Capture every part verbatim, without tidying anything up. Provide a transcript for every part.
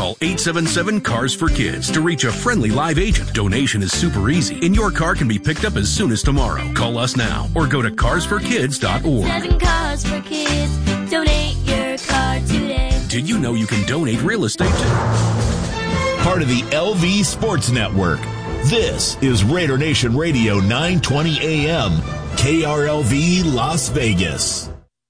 Call eight seven seven, C A R S for Kids to reach a friendly live agent. Donation is super easy, and your car can be picked up as soon as tomorrow. Call us now or go to cars for kids dot org. Seven Cars for Kids. Donate your car today. Did you know you can donate real estate to... Part of the L V Sports Network. This is Raider Nation Radio nine twenty A M, K R L V Las Vegas.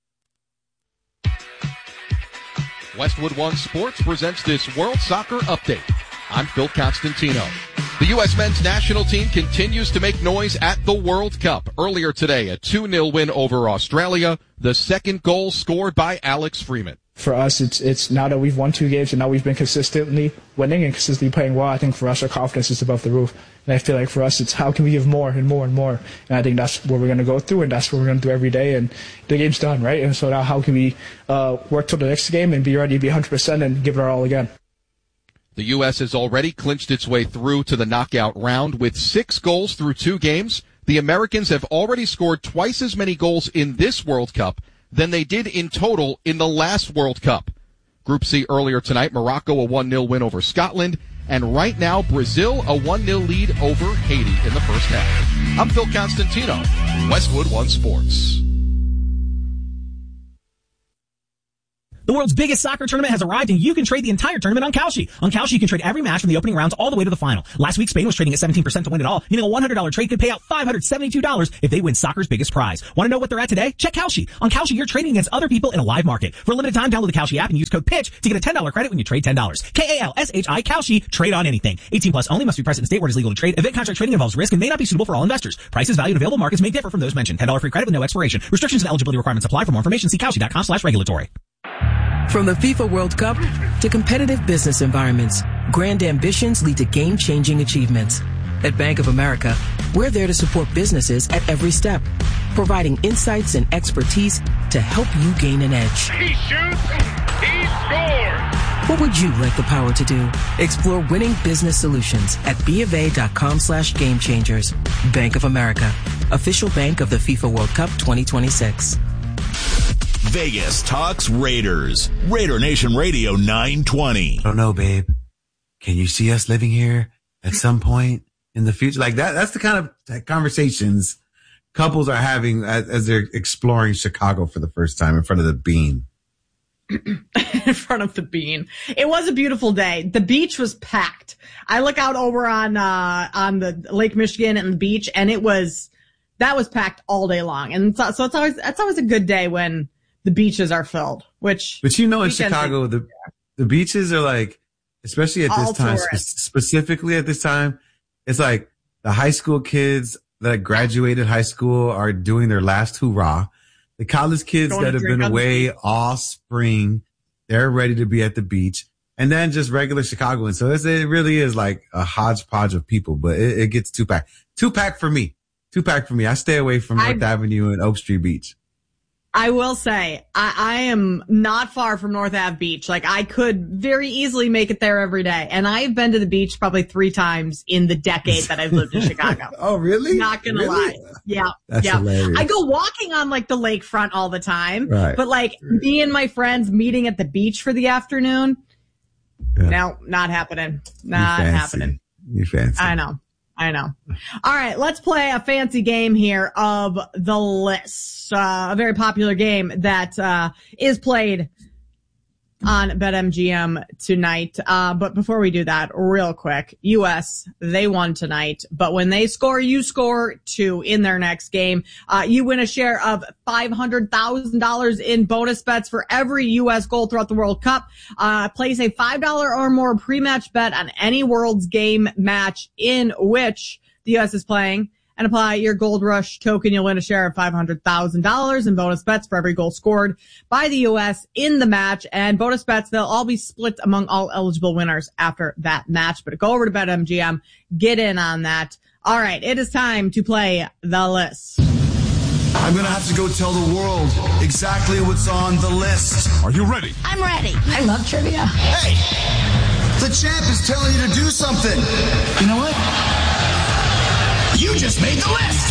Westwood One Sports presents this World Soccer Update. I'm Phil Constantino. The U S men's national team continues to make noise at the World Cup. Earlier today, a two nil win over Australia, the second goal scored by Alex Freeman. For us, it's it's now that we've won two games and now we've been consistently winning and consistently playing well, I think for us our confidence is above the roof. And I feel like for us it's how can we give more and more and more. And I think that's what we're going to go through and that's what we're going to do every day. And the game's done, right? And so now how can we uh, work till the next game and be ready to be one hundred percent and give it our all again. The U S has already clinched its way through to the knockout round with six goals through two games. The Americans have already scored twice as many goals in this World Cup than they did in total in the last World Cup. Group C earlier tonight, Morocco a one nil win over Scotland, and right now Brazil a one nil lead over Haiti in the first half. I'm Phil Constantino, Westwood One Sports. The world's biggest soccer tournament has arrived, and you can trade the entire tournament on Kalshi. On Kalshi, you can trade every match from the opening rounds all the way to the final. Last week, Spain was trading at seventeen percent to win it all, meaning a one hundred dollars trade could pay out five hundred seventy-two dollars if they win soccer's biggest prize. Want to know what they're at today? Check Kalshi. On Kalshi, you're trading against other people in a live market. For a limited time, download the Kalshi app and use code PITCH to get a ten dollars credit when you trade ten dollars. K A L S H I, Kalshi. Trade on anything. eighteen plus only, must be present in state where it is legal to trade. Event contract trading involves risk and may not be suitable for all investors. Prices, value, and available markets may differ from those mentioned. ten dollars free credit with no expiration. Restrictions and eligibility requirements apply. For more information, see Kalshi dot com slash regulatory. From the FIFA World Cup to competitive business environments, grand ambitions lead to game-changing achievements. At Bank of America, we're there to support businesses at every step, providing insights and expertise to help you gain an edge. He shoots, he scores! What would you like the power to do? Explore winning business solutions at BofA.com slash game changers. Bank of America, official bank of the FIFA World Cup twenty twenty-six. Vegas talks Raiders. Raider Nation Radio nine twenty. I don't know, babe. Can you see us living here at some point in the future? Like that, that's the kind of conversations couples are having as, as they're exploring Chicago for the first time in front of the Bean. In front of the Bean. It was a beautiful day. The beach was packed. I look out over on, uh, on the Lake Michigan and the beach, and it was, that was packed all day long. And so, so it's always, that's always a good day when the beaches are filled, which. But you know, in Chicago, the, the beaches are like, especially at this time, spe- specifically at this time, it's like the high school kids that graduated high school are doing their last hurrah. The college kids Going that have been away all spring, they're ready to be at the beach. And then just regular Chicagoans. So it's, it really is like a hodgepodge of people, but it, it gets two pack. Two pack for me. Two pack for me. I stay away from North I, Avenue and Oak Street Beach. I will say, I, I am not far from North Ave Beach. Like, I could very easily make it there every day. And I've been to the beach probably three times in the decade that I've lived in Chicago. Oh, really? Not gonna really? lie. Yeah. That's yeah. hilarious. I go walking on like the lakefront all the time. Right. But like me and my friends meeting at the beach for the afternoon, yeah. no, not happening. Not you happening. You fancy. I know. I know. All right, let's play a fancy game here of the list. Uh, a very popular game that uh is played on BetMGM tonight. Uh, but before we do that, real quick, U S, they won tonight. But when they score, you score two in their next game. Uh, you win a share of five hundred thousand dollars in bonus bets for every U S goal throughout the World Cup. Uh, place a five dollars or more pre-match bet on any World's game match in which the U S is playing. And apply your Gold Rush token. You'll win a share of five hundred thousand dollars in bonus bets for every goal scored by the U S in the match. And bonus bets, they'll all be split among all eligible winners after that match. But go over to BetMGM, get in on that. All right, it is time to play the list. I'm going to have to go tell the world exactly what's on the list. Are you ready? I'm ready. I love trivia. Hey, the champ is telling you to do something. You know what? You just made the list!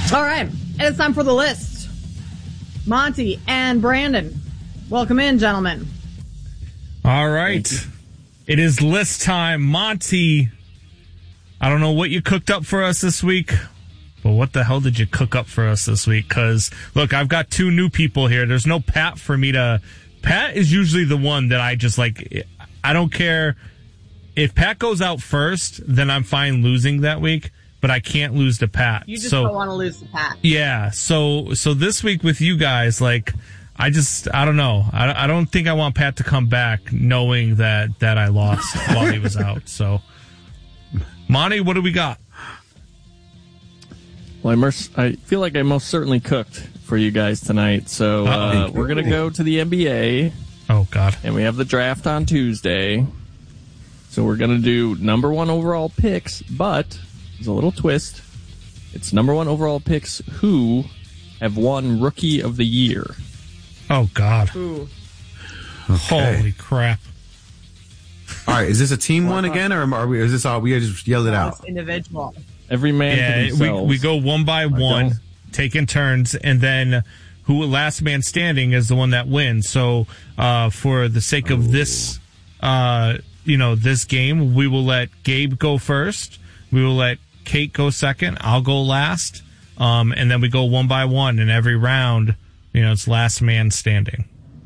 All right. And it's time for the list. Monty and Brandon. Welcome in, gentlemen. All right. It is list time. Monty, I don't know what you cooked up for us this week, but what the hell did you cook up for us this week? Because, look, I've got two new people here. There's no Pat for me to... Pat is usually the one that I just, like... I don't care... If Pat goes out first, then I'm fine losing that week, but I can't lose to Pat. You just so, don't want to lose to Pat. Yeah, so so this week with you guys, like, I just, I don't know. I, I don't think I want Pat to come back knowing that, that I lost while he was out. So, Monty, what do we got? Well, I, most, I feel like I most certainly cooked for you guys tonight, so uh, we're going to go to the N B A. Oh, God. And we have the draft on Tuesday. So we're going to do number one overall picks, but there's a little twist. It's number one overall picks who have won Rookie of the Year. Oh, God. Ooh. Okay. Holy crap. All right, is this a team one again, or are we, is this all, we just yelled it out? It's individual. Every man yeah, for themselves. We, we go one by one, taking turns, and then who last man standing is the one that wins. So uh, for the sake of Ooh. this... Uh, you know, this game, we will let Gabe go first. We will let Kate go second. I'll go last. Um, and then we go one by one. And every round, you know, it's last man standing.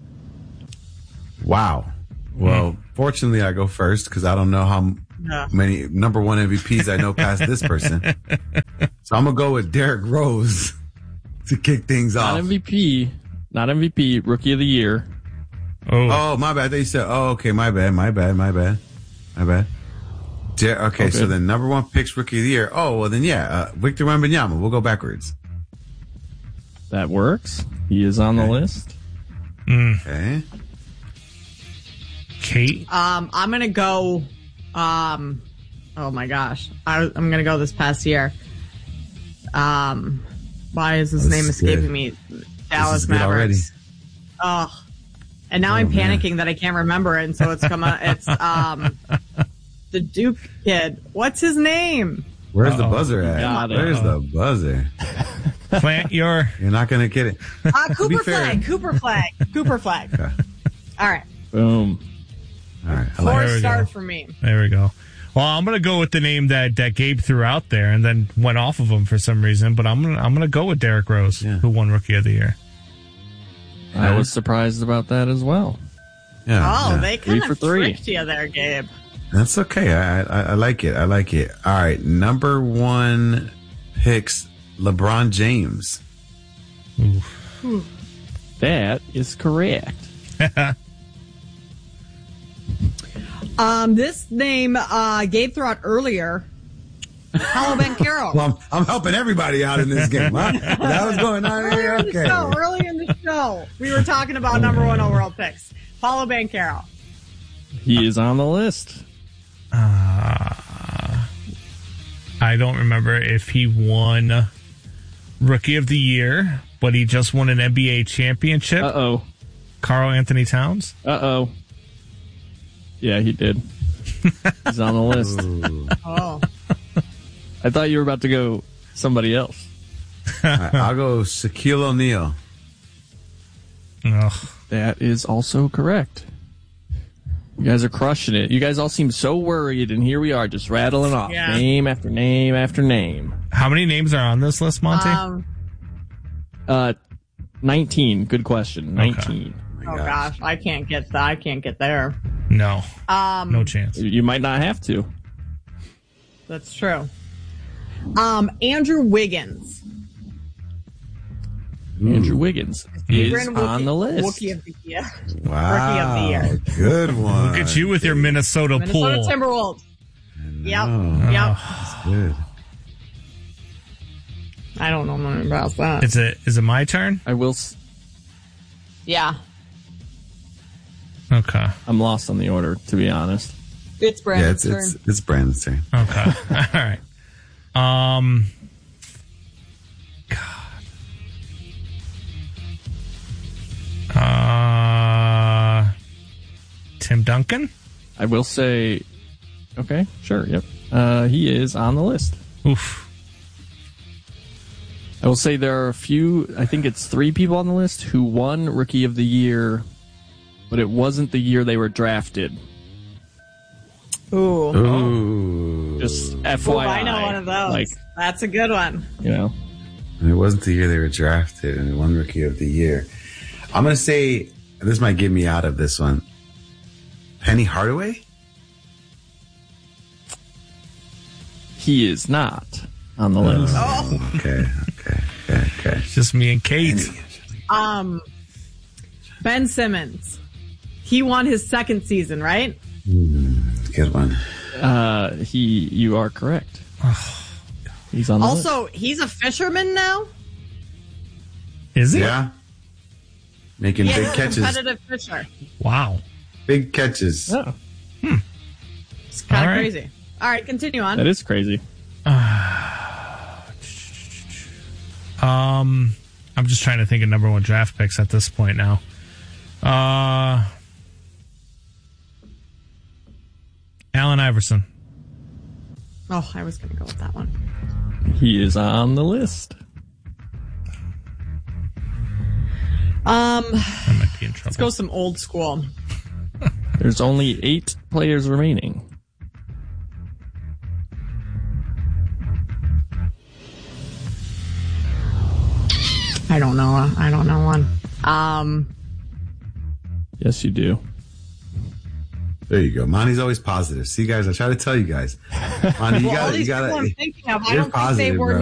Wow. Well, mm. fortunately, I go first because I don't know how yeah. many number one M V Ps I know past this person. So I'm going to go with Derrick Rose to kick things not off. Not M V P. Not M V P. Rookie of the Year. Oh. oh, my bad. They said, oh, okay, my bad, my bad, my bad, my bad. Der- okay, okay, so then number one picks Rookie of the Year. Oh, well, then, yeah, uh, Victor Wembanyama. We'll go backwards. That works. He is on okay. the list. Mm. Okay. Kate? Um, I'm going to go, um, oh, my gosh. I, I'm going to go this past year. Um, why is his name escaping good. me? Dallas Mavericks. Oh. And now oh, I'm panicking man. that I can't remember it, and so it's come out. It's um, the Duke kid. What's his name? Where's Uh-oh. the buzzer at? Where's Uh-oh. the buzzer? Plant your. You're not gonna get it. Uh, Cooper Flag. Cooper Flag. Cooper Flag. Okay. All right. Boom. All right. Four stars for me. There we go. Well, I'm gonna go with the name that, that Gabe threw out there, and then went off of him for some reason. But I'm gonna I'm gonna go with Derrick Rose, yeah. who won Rookie of the Year. I was surprised about that as well. Yeah. Oh, yeah. they kind of tricked you there, Gabe. That's okay. I, I I like it. I like it. All right. Number one picks LeBron James. Oof. That is correct. um, this name uh, Gabe threw out earlier. Paolo Banchero. Well, I'm, I'm helping everybody out in this game. Huh? That was going on here. Okay. In the show, early in the show, we were talking about number one overall picks. Paolo Banchero. He is on the list. Uh, I don't remember if he won Rookie of the Year, but he just won an N B A championship. Uh-oh. Karl Anthony Towns. Uh-oh. Yeah, he did. He's on the list. Ooh. Oh. I thought you were about to go somebody else. Right, I'll go Shaquille O'Neal. Ugh. That is also correct. You guys are crushing it. You guys all seem so worried, and here we are just rattling off yeah. name after name after name. How many names are on this list, Monty? Um, uh, nineteen. Good question. Nineteen. Okay. Oh, oh gosh, I can't get that. I can't get there. No. Um, no chance. You might not have to. That's true. Um, Andrew Wiggins. Ooh. Andrew Wiggins is Wookie, on the list. Rookie of the year. Wow. Rookie of the year. Good one. Look at you with your Minnesota, Minnesota pool. Timberwolves. Yep. Oh. Yep. That's good. I don't know nothing about that. Is it, is it my turn? I will. S- yeah. Okay. I'm lost on the order, to be honest. It's Brandon's yeah, it's, turn. It's, it's Brandon's turn. Okay. All right. Um, God. Uh, Tim Duncan? I will say, okay, sure, yep. Uh, he is on the list. Oof. I will say there are a few, I think it's three people on the list who won Rookie of the Year, but it wasn't the year they were drafted. Ooh. Ooh. Just F Y I. Ooh, I know one of those. Like, that's a good one. You know. And it wasn't the year they were drafted, and one Rookie of the Year. I'm going to say, this might get me out of this one. Penny Hardaway? He is not on the list. Oh. Okay, okay, okay, okay. It's just me and Kate. Um, Ben Simmons. He won his second season, right? Mm, good one. Uh, he, you are correct. He's on the also, list. he's a fisherman now. Is he? Yeah. Making He's big a catches. competitive fisher. Wow. Big catches. Yeah. Hmm. It's kind of All right. crazy. All right, continue on. That is crazy. Um, I'm just trying to think of number one draft picks at this point now. Uh, Allen Iverson. Oh, I was going to go with that one. He is on the list. Um, I might be in trouble. let's go some old school. There's only eight players remaining. I don't know. I don't know one. Um, Yes, you do. There you go. Monty's always positive. See, guys, I try to tell you guys. Monty, you well, all got these you got people I'm to. thinking of, I You're don't think they positive, were bro.